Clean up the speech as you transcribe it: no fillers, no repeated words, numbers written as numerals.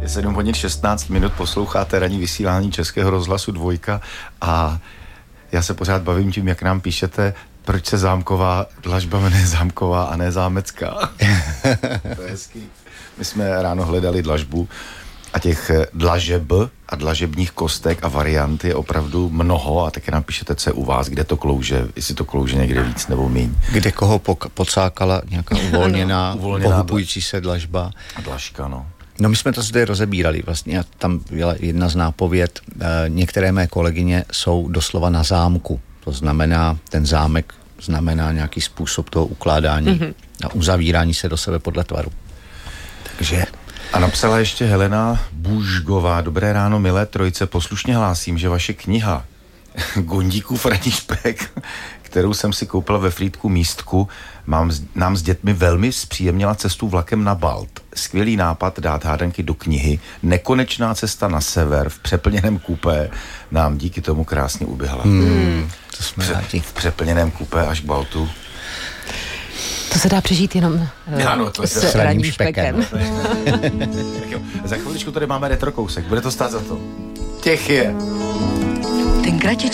Je 7 hodin 16 minut, posloucháte ranní vysílání Českého rozhlasu Dvojka a já se pořád bavím tím, jak nám píšete, proč se zámková dlažba jmenuje zámková a ne zámecká. To je hezký. My jsme ráno hledali dlažbu a těch dlažeb a dlažebních kostek a variant je opravdu mnoho a taky nám píšete, co je u vás, kde to klouže, jestli to klouže někde víc nebo míň. Kde koho pocákala nějaká uvolněná pohybující se dlažba. A dlažka, no. No my jsme to zde rozebírali vlastně a tam byla jedna z nápověd. Některé mé kolegyně jsou doslova na zámku. To znamená, ten zámek znamená nějaký způsob toho ukládání a uzavírání se do sebe podle tvaru. Takže... A napsala ještě Helena Bůžgová. Dobré ráno, milé trojice. Poslušně hlásím, že vaše kniha Gondíkův ranní špek, kterou jsem si koupila ve Frýdku Místku, nám s dětmi velmi zpříjemnila cestu vlakem na Balt. Skvělý nápad dát hádanky do knihy. Nekonečná cesta na sever v přeplněném kupé nám díky tomu krásně uběhla. To jsme rádi. V přeplněném kupé až k Baltu. To se dá přežít jenom s ranním špekem. Za chviličku tady máme retro kousek. Bude to stát za to. Těch je. Ten kratičký